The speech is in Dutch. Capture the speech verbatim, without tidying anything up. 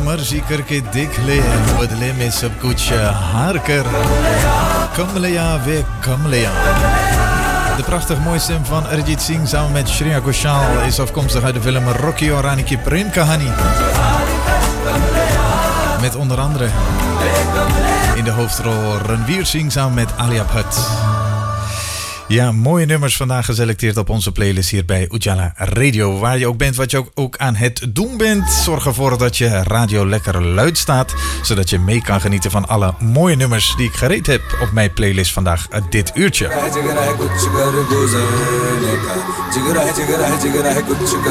मर्जी करके देख ले, बदले में सब कुछ हार कर. Kamleya weer Kamleya. De prachtig mooie stem van Arijit Singh samen met Shreya Ghoshal is afkomstig uit de film Rocky Aur Rani Ki Prem Kahani. Met onder andere in de hoofdrol Ranveer Singh samen met Alia Bhatt. Ja, mooie nummers vandaag geselecteerd op onze playlist hier bij Ujala Radio. Waar je ook bent, wat je ook, ook aan het doen bent. Zorg ervoor dat je radio lekker luid staat. Zodat je mee kan genieten van alle mooie nummers die ik gereed heb op mijn playlist vandaag dit uurtje.